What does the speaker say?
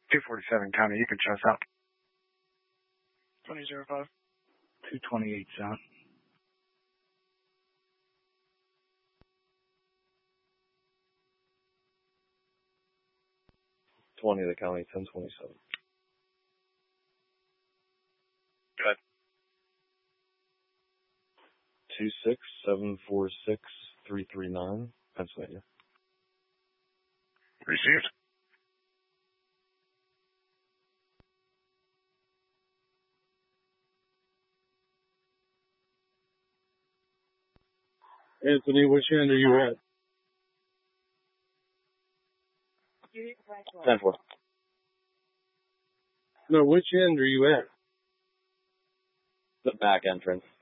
247 County, you can show us out. 2005. 228 South. 20 the county, 1027. Good. 26746-339, Pennsylvania. Received. Anthony, which end are you at? 10-4. No, which end are you at? The back entrance.